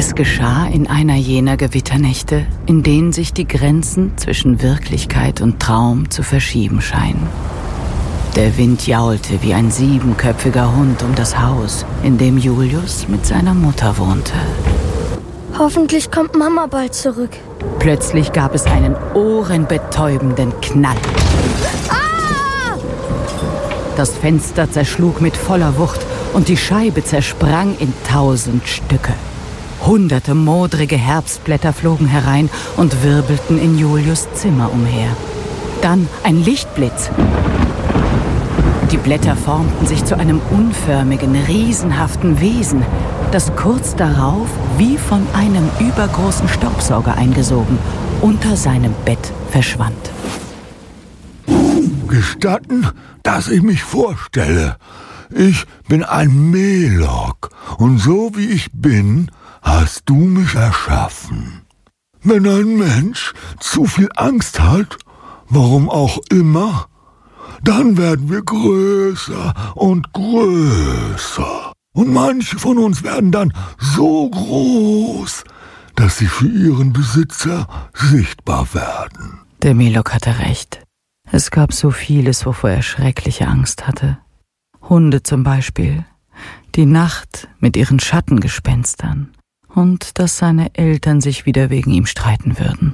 Es geschah in einer jener Gewitternächte, in denen sich die Grenzen zwischen Wirklichkeit und Traum zu verschieben scheinen. Der Wind jaulte wie ein 7-köpfiger Hund um das Haus, in dem Julius mit seiner Mutter wohnte. Hoffentlich kommt Mama bald zurück. Plötzlich gab es einen ohrenbetäubenden Knall. Ah! Das Fenster zerschlug mit voller Wucht und die Scheibe zersprang in 1000 Stücke. Hunderte modrige Herbstblätter flogen herein und wirbelten in Julius' Zimmer umher. Dann ein Lichtblitz. Die Blätter formten sich zu einem unförmigen, riesenhaften Wesen, das kurz darauf, wie von einem übergroßen Staubsauger eingesogen, unter seinem Bett verschwand. Gestatten, dass ich mich vorstelle. Ich bin ein Melok und so wie ich bin, hast du mich erschaffen. Wenn ein Mensch zu viel Angst hat, warum auch immer, dann werden wir größer und größer. Und manche von uns werden dann so groß, dass sie für ihren Besitzer sichtbar werden. Der Melok hatte recht. Es gab so vieles, wovor er schreckliche Angst hatte. Hunde zum Beispiel, die Nacht mit ihren Schattengespenstern und dass seine Eltern sich wieder wegen ihm streiten würden.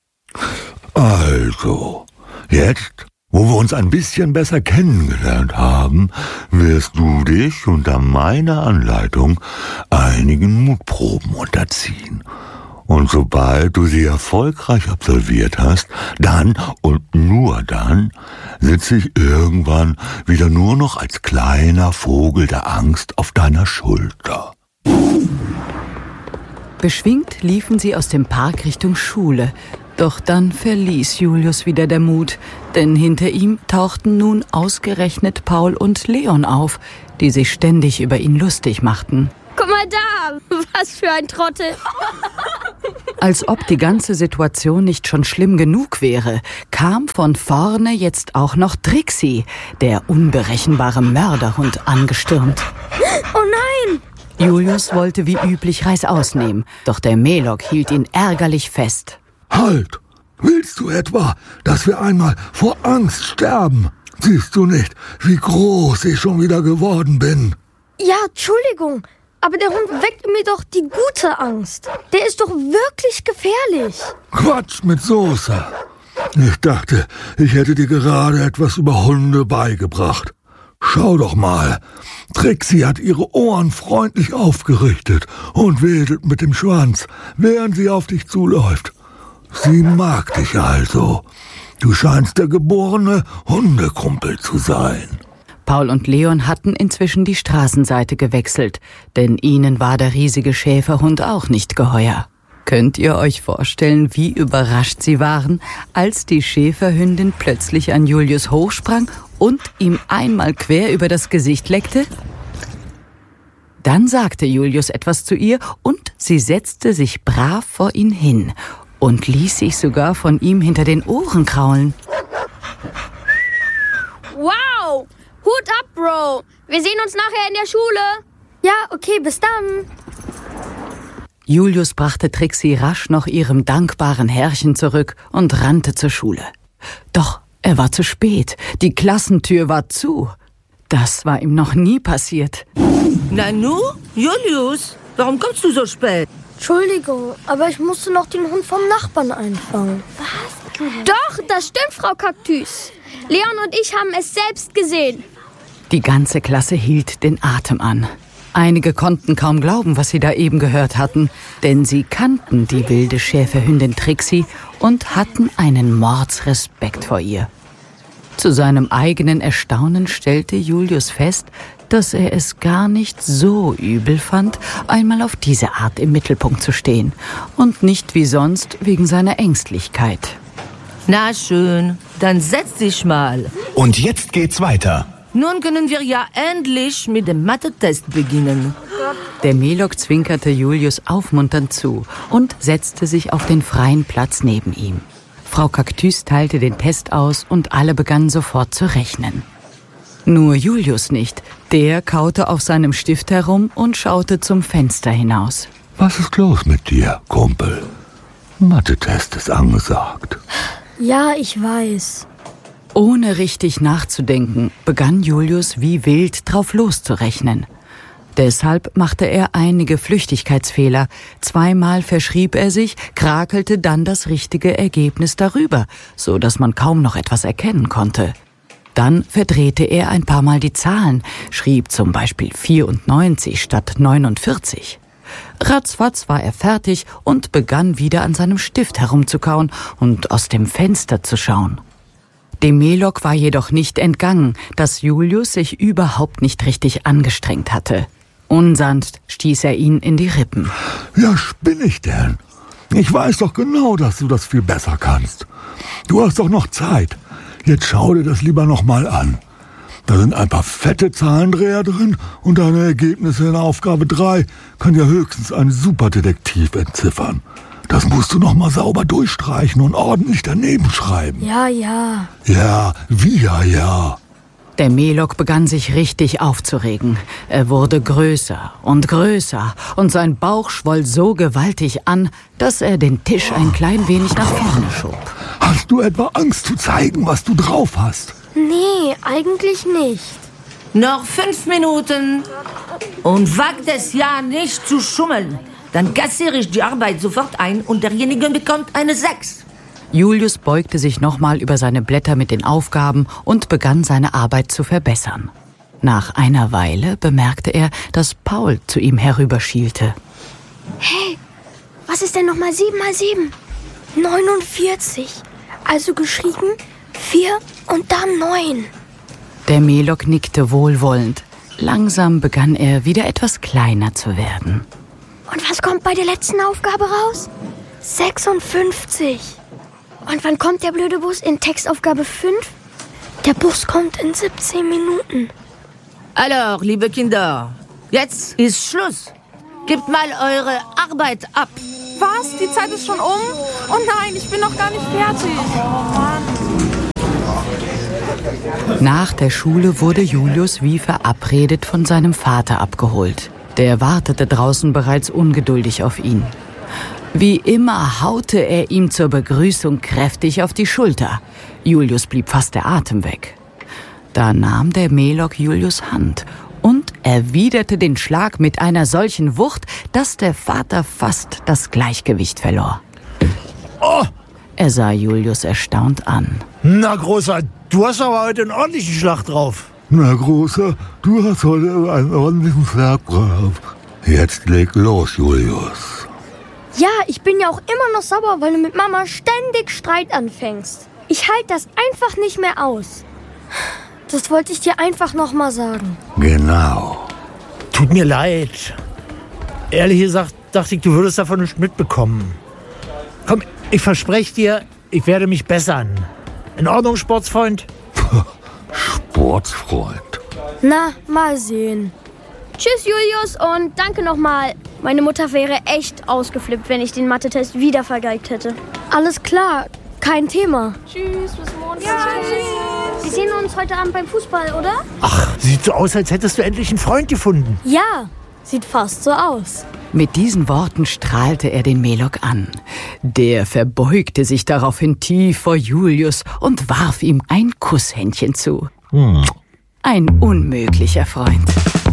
Also, jetzt, wo wir uns ein bisschen besser kennengelernt haben, wirst du dich unter meiner Anleitung einigen Mutproben unterziehen. Und sobald du sie erfolgreich absolviert hast, dann und nur dann sitze ich irgendwann wieder nur noch als kleiner Vogel der Angst auf deiner Schulter. Beschwingt liefen sie aus dem Park Richtung Schule. Doch dann verließ Julius wieder der Mut, denn hinter ihm tauchten nun ausgerechnet Paul und Leon auf, die sich ständig über ihn lustig machten. Guck mal da, was für ein Trottel. Als ob die ganze Situation nicht schon schlimm genug wäre, kam von vorne jetzt auch noch Trixie, der unberechenbare Mörderhund, angestürmt. Oh nein! Julius wollte wie üblich Reißaus nehmen, doch der Melok hielt ihn ärgerlich fest. Halt! Willst du etwa, dass wir einmal vor Angst sterben? Siehst du nicht, wie groß ich schon wieder geworden bin? Ja, Entschuldigung, aber der Hund weckt mir doch die gute Angst. Der ist doch wirklich gefährlich. Quatsch mit Soße. Ich dachte, ich hätte dir gerade etwas über Hunde beigebracht. Schau doch mal, Trixie hat ihre Ohren freundlich aufgerichtet und wedelt mit dem Schwanz, während sie auf dich zuläuft. Sie mag dich also. Du scheinst der geborene Hundekumpel zu sein. Paul und Leon hatten inzwischen die Straßenseite gewechselt, denn ihnen war der riesige Schäferhund auch nicht geheuer. Könnt ihr euch vorstellen, wie überrascht sie waren, als die Schäferhündin plötzlich an Julius hochsprang und ihm einmal quer über das Gesicht leckte? Dann sagte Julius etwas zu ihr und sie setzte sich brav vor ihn hin und ließ sich sogar von ihm hinter den Ohren kraulen. Wow! Hut ab, Bro! Wir sehen uns nachher in der Schule. Ja, okay, bis dann. Julius brachte Trixie rasch noch ihrem dankbaren Herrchen zurück und rannte zur Schule. Doch er war zu spät. Die Klassentür war zu. Das war ihm noch nie passiert. Nanu? Julius, warum kommst du so spät? Entschuldigung, aber ich musste noch den Hund vom Nachbarn einfangen. Was? Doch, das stimmt, Frau Kaktus. Leon und ich haben es selbst gesehen. Die ganze Klasse hielt den Atem an. Einige konnten kaum glauben, was sie da eben gehört hatten, denn sie kannten die wilde Schäferhündin Trixie und hatten einen Mordsrespekt vor ihr. Zu seinem eigenen Erstaunen stellte Julius fest, dass er es gar nicht so übel fand, einmal auf diese Art im Mittelpunkt zu stehen und nicht wie sonst wegen seiner Ängstlichkeit. Na schön, dann setz dich mal. Und jetzt geht's weiter. Nun können wir ja endlich mit dem Mathe-Test beginnen. Der Melok zwinkerte Julius aufmunternd zu und setzte sich auf den freien Platz neben ihm. Frau Kaktus teilte den Test aus und alle begannen sofort zu rechnen. Nur Julius nicht. Der kaute auf seinem Stift herum und schaute zum Fenster hinaus. Was ist los mit dir, Kumpel? Mathe-Test ist angesagt. Ja, ich weiß. Ohne richtig nachzudenken, begann Julius wie wild drauf loszurechnen. Deshalb machte er einige Flüchtigkeitsfehler. 2-mal verschrieb er sich, krakelte dann das richtige Ergebnis darüber, so dass man kaum noch etwas erkennen konnte. Dann verdrehte er ein paar Mal die Zahlen, schrieb zum Beispiel 94 statt 49. Ratzfatz war er fertig und begann wieder an seinem Stift herumzukauen und aus dem Fenster zu schauen. Dem Melok war jedoch nicht entgangen, dass Julius sich überhaupt nicht richtig angestrengt hatte. Unsanft stieß er ihn in die Rippen. Ja, spinn ich denn? Ich weiß doch genau, dass du das viel besser kannst. Du hast doch noch Zeit. Jetzt schau dir das lieber noch mal an. Da sind ein paar fette Zahlendreher drin und deine Ergebnisse in Aufgabe 3 kann ja höchstens ein Superdetektiv entziffern. Das musst du noch mal sauber durchstreichen und ordentlich daneben schreiben. Ja. Ja, wie ja. Der Melok begann sich richtig aufzuregen. Er wurde größer und sein Bauch schwoll so gewaltig an, dass er den Tisch ein klein wenig nach vorne schob. Hast du etwa Angst zu zeigen, was du drauf hast? Nee, eigentlich nicht. Noch 5 Minuten. Und wagt es ja nicht zu schummeln. Dann kassiere ich die Arbeit sofort ein und derjenige bekommt eine 6. Julius beugte sich nochmal über seine Blätter mit den Aufgaben und begann seine Arbeit zu verbessern. Nach einer Weile bemerkte er, dass Paul zu ihm herüberschielte. Hey, was ist denn nochmal 7 mal 7? 49. Also geschrieben 4 und dann 9. Der Melok nickte wohlwollend. Langsam begann er wieder etwas kleiner zu werden. Und was kommt bei der letzten Aufgabe raus? 56. Und wann kommt der blöde Bus in Textaufgabe 5? Der Bus kommt in 17 Minuten. Alors, liebe Kinder, jetzt ist Schluss. Gebt mal eure Arbeit ab. Was? Die Zeit ist schon um? Oh nein, ich bin noch gar nicht fertig. Oh Mann. Nach der Schule wurde Julius wie verabredet von seinem Vater abgeholt. Der wartete draußen bereits ungeduldig auf ihn. Wie immer haute er ihm zur Begrüßung kräftig auf die Schulter. Julius blieb fast der Atem weg. Da nahm der Melok Julius Hand und erwiderte den Schlag mit einer solchen Wucht, dass der Vater fast das Gleichgewicht verlor. Oh! Er sah Julius erstaunt an. Na, Großer, du hast aber heute einen ordentlichen Schlag drauf. Na, Großer, du hast heute einen ordentlichen Schlag drauf. Jetzt leg los, Julius. Ja, ich bin ja auch immer noch sauer, weil du mit Mama ständig Streit anfängst. Ich halte das einfach nicht mehr aus. Das wollte ich dir einfach noch mal sagen. Genau. Tut mir leid. Ehrlich gesagt, dachte ich, du würdest davon nicht mitbekommen. Komm, ich verspreche dir, ich werde mich bessern. In Ordnung, Sportsfreund? Sportsfreund. Na, mal sehen. Tschüss, Julius, und danke nochmal. Meine Mutter wäre echt ausgeflippt, wenn ich den Mathe-Test wieder vergeigt hätte. Alles klar, kein Thema. Tschüss, bis morgen. Ja, tschüss. Wir sehen uns heute Abend beim Fußball, oder? Ach, sieht so aus, als hättest du endlich einen Freund gefunden. Ja, sieht fast so aus. Mit diesen Worten strahlte er den Melok an. Der verbeugte sich daraufhin tief vor Julius und warf ihm ein Kusshändchen zu. Ein unmöglicher Freund.